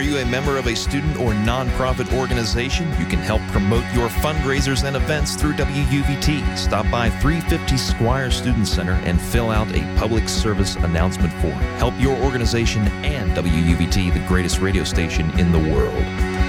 you a member of a student or nonprofit organization? You can help promote your fundraisers and events through WUVT. Stop by 350 Squire Student Center and fill out a public service announcement form. Help your organization and WUVT, the greatest radio station in the world.